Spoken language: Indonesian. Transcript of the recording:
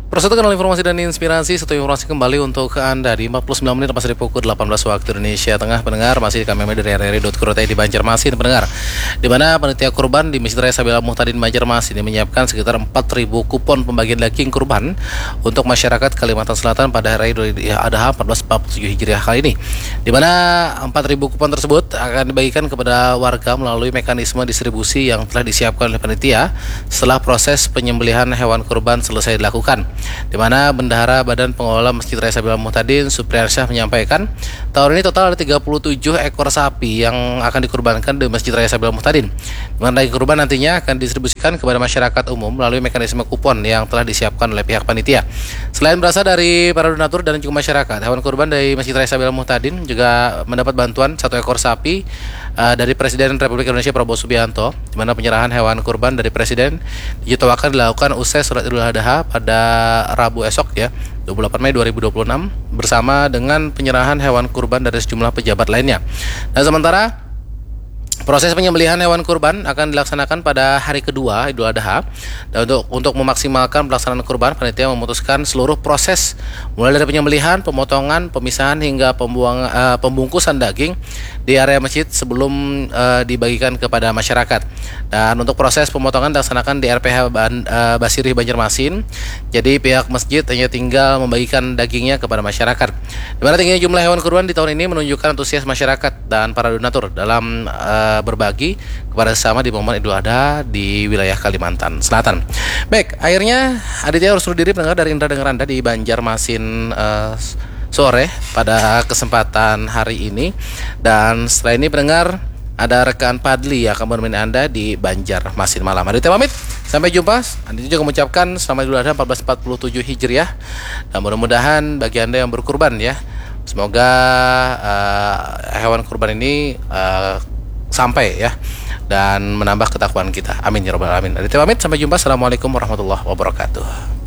Persatukan informasi dan inspirasi, satu informasi kembali untuk Anda di 49 menit pas di pukul 18 waktu Indonesia Tengah. Pendengar, masih kami dari rri.co.id di Banjarmasin, pendengar, di mana panitia kurban di Masjid Raya Sabilah Muhtadin Banjarmasin ini menyiapkan sekitar 4.000 kupon pembagian daging kurban untuk masyarakat Kalimantan Selatan pada hari Idul Adha 1447 Hijriah kali ini, di mana 4.000 kupon tersebut akan dibagikan kepada warga melalui mekanisme distribusi yang telah disiapkan oleh panitia setelah proses penyembelihan hewan kurban selesai dilakukan. Di mana Bendahara Badan Pengelola Masjid Raya Sabilah Muhtadin Supriyansyah menyampaikan tahun ini total ada 37 ekor sapi yang akan dikurbankan di Masjid Raya Sabilah Muhtadin, di mana daging kurban nantinya akan didistribusikan kepada masyarakat umum melalui mekanisme kupon yang telah disiapkan oleh pihak panitia. Selain berasal dari para donatur dan juga masyarakat, hewan kurban dari Masjid Raya Sabilah Muhtadin juga mendapat bantuan 1 ekor sapi dari Presiden Republik Indonesia Prabowo Subianto, di mana penyerahan hewan kurban dari Presiden dijadwalkan dilakukan usai sholat Idul Adha pada Rabu esok ya, 28 Mei 2026, bersama dengan penyerahan hewan kurban dari sejumlah pejabat lainnya. Dan sementara proses penyembelihan hewan kurban akan dilaksanakan pada hari kedua Idul Adha. Dan untuk memaksimalkan pelaksanaan kurban, panitia memutuskan seluruh proses mulai dari penyembelihan, pemotongan, pemisahan hingga pembungkusan daging di area masjid sebelum dibagikan kepada masyarakat. Dan untuk proses pemotongan dilaksanakan di RPH Basirih Banjarmasin. Jadi pihak masjid hanya tinggal membagikan dagingnya kepada masyarakat. Di mana tingginya jumlah hewan kurban di tahun ini menunjukkan antusias masyarakat dan para donatur dalam berbagi kepada sesama di momen Idul Adha di wilayah Kalimantan Selatan. Baik, akhirnya Aditya harus undur diri, pendengar, dari Indra Dengar Anda di Banjarmasin sore pada kesempatan hari ini. Dan setelah ini, pendengar, ada rekan Padli yang akan menemani Anda di Banjarmasin malam. Aditya pamit, sampai jumpa. Aditya juga mengucapkan selamat Idul Adha 1447 Hijriah, dan mudah-mudahan bagi Anda yang berkurban ya, semoga hewan kurban ini sampai ya dan menambah ketakwaan kita. Amin ya rabbal alamin. Aditya pamit, sampai jumpa. Assalamualaikum warahmatullahi wabarakatuh.